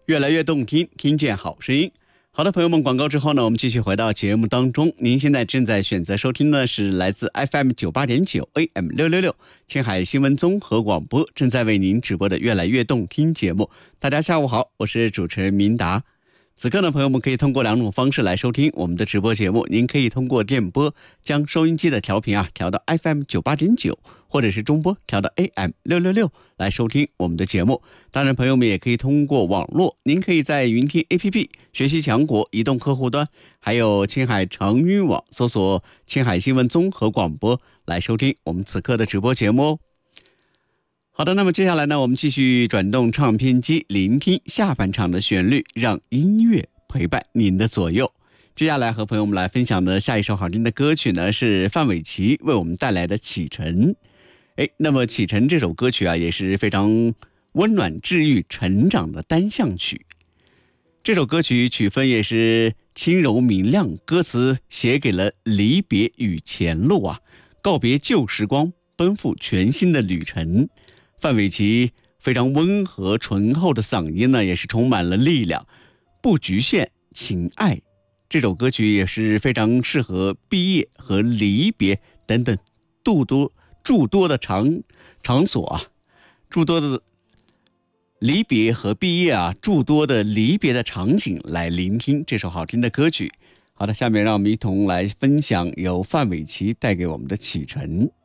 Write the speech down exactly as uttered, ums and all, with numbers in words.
越来越动听，听见好声音。好的，朋友们，广告之后呢，我们继续回到节目当中。您现在正在选择收听的是来自 F M 九八点九 A M 六六六青海新闻综合广播正在为您直播的越来越动听节目。大家下午好，我是主持人明达。此刻呢，朋友们可以通过两种方式来收听我们的直播节目。您可以通过电波将收音机的调频啊调到 F M 九八点九，或者是中波调到 A M 六六六来收听我们的节目。当然，朋友们也可以通过网络，您可以在云听 A P P、学习强国移动客户端，还有青海长运网搜索青海新闻综合广播来收听我们此刻的直播节目哦。好的，那么接下来呢，我们继续转动唱片机，聆听下半场的旋律，让音乐陪伴您的左右。接下来和朋友们来分享的下一首好听的歌曲呢，是范玮琪为我们带来的《启程》。哎，那么《启程》这首歌曲啊，也是非常温暖治愈成长的单项曲。这首歌曲曲风也是轻柔明亮，歌词写给了离别与前路啊，告别旧时光，奔赴全新的旅程。范玮琪非常温和醇厚的嗓音呢，也是充满了力量。不局限情爱，这首歌曲也是非常适合毕业和离别等等诸多诸多的场场所啊，诸多的离别和毕业啊，诸多的离别的场景来聆听这首好听的歌曲。好的，下面让我们一同来分享由范玮琪带给我们的《启程》。